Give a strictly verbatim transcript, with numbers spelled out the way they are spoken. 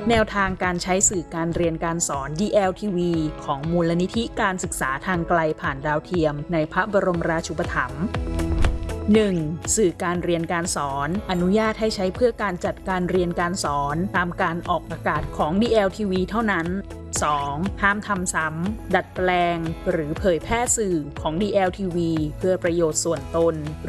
แนวทางการใช้สื่อการเรียนการสอน ดี แอล ที วี ของมูลนิธิการศึกษาทางไกลผ่านดาวเทียมในพระบรมราชูปถัมภ์ หนึ่ง. สื่อการเรียนการสอนอนุญาตให้ใช้เพื่อการจัดการเรียนการสอนตามการออกอากาศของ ดี แอล ที วี เท่านั้น สอง. ห้ามทำซ้ำดัดแปลงหรือเผยแพร่สื่อของ ดี แอล ที วี เพื่อประโยชน์ส่วนตน